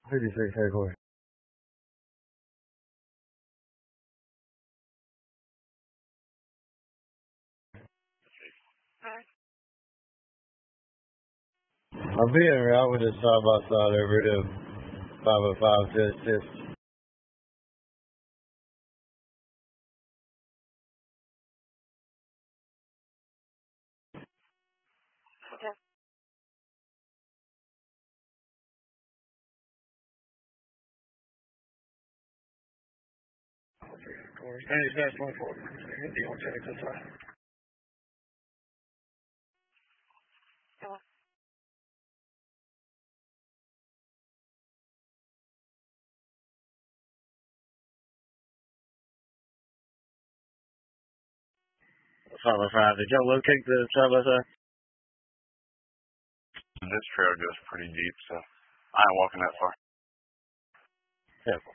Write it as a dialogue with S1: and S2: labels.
S1: 56 headquarters. I'm being en route with a side-by-side over to 505 to assist.
S2: Okay.
S3: Managed 24. You want to take this way?
S1: Side by side. Did y'all locate the side by side?
S4: This trail goes pretty deep, so I ain't walking that far.
S1: Yeah.